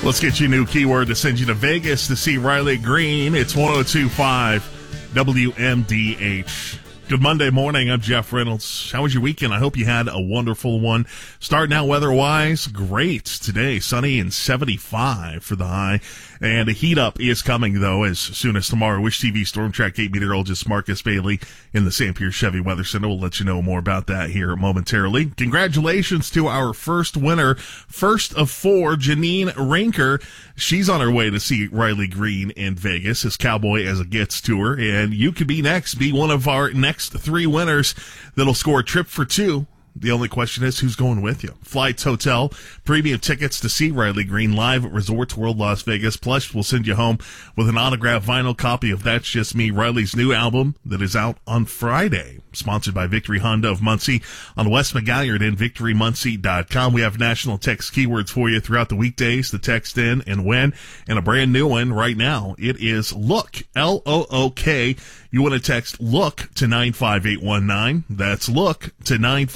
Let's get you a new keyword to send you to Vegas to see Riley Green. It's 102.5 WMDH. Good Monday morning. I'm Jeff Reynolds. How was your weekend? I hope you had a wonderful one. Starting out weather-wise, great. Today, sunny and 75 for the high. And a heat up is coming, though, as soon as tomorrow. Wish TV Storm Track 8 meteorologist Marcus Bailey in the St. Pierre Chevy Weather Center will let you know more about that here momentarily. Congratulations to our first winner, first of four, Janine Ranker. She's on her way to see Riley Green in Vegas, his Cowboy as it Gets tour. And you could be next, be one of our next three winners that'll score a trip for two. The only question is who's going with you. Flights, hotel, premium tickets to see Riley Green live at Resorts World Las Vegas. Plus, we'll send you home with an autographed vinyl copy of That's Just Me, Riley's new album that is out on Friday. Sponsored by Victory Honda of Muncie on West McGalliard and VictoryMuncie.com. We have national text keywords for you throughout the weekdays to text in and win. And a brand new one right now. It is LOOK, L-O-O-K. You want to text LOOK to 95819. That's LOOK to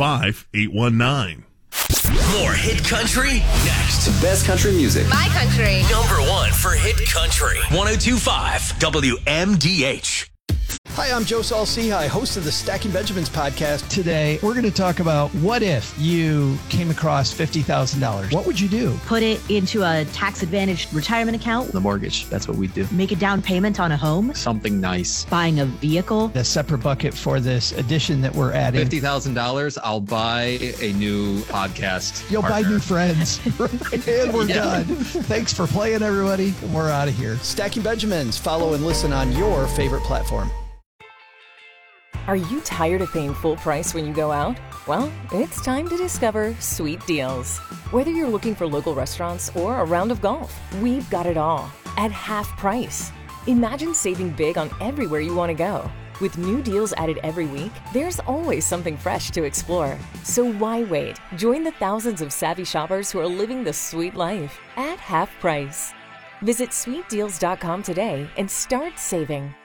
95819. More hit country next. The best country music. My country. Number one for hit country. 102.5 WMDH. Hi, I'm Joe Saul-Sehy, host of the Stacking Benjamins podcast. Today, we're going to talk about what if you came across $50,000? What would you do? Put it into a tax-advantaged retirement account. The mortgage, that's what we do. Make a down payment on a home. Something nice. Buying a vehicle. A separate bucket for this addition that we're adding. $50,000, I'll buy a new podcast. You'll partner. buy new friends. And we're done. Thanks for playing, everybody. We're out of here. Stacking Benjamins. Follow and listen on your favorite platform. Are you tired of paying full price when you go out? Well, it's time to discover Sweet Deals. Whether you're looking for local restaurants or a round of golf, we've got it all at half price. Imagine saving big on everywhere you want to go. With new deals added every week, there's always something fresh to explore. So why wait? Join the thousands of savvy shoppers who are living the sweet life at half price. Visit sweetdeals.com today and start saving.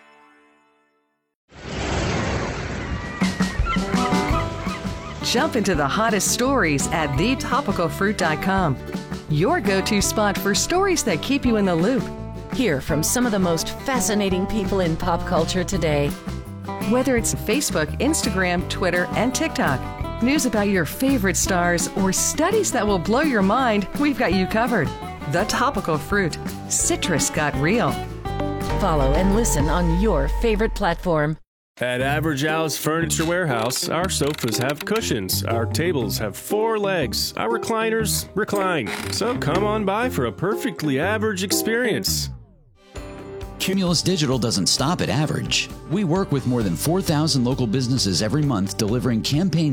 Jump into the hottest stories at thetopicalfruit.com. Your go-to spot for stories that keep you in the loop. Hear from some of the most fascinating people in pop culture today. Whether it's Facebook, Instagram, Twitter, and TikTok, news about your favorite stars, or studies that will blow your mind, we've got you covered. The Topical Fruit. Citrus got real. Follow and listen on your favorite platform. At Average House Furniture Warehouse, our sofas have cushions, our tables have 4 legs, our recliners recline. So come on by for a perfectly average experience. Cumulus Digital doesn't stop at average. We work with more than 4,000 local businesses every month delivering campaign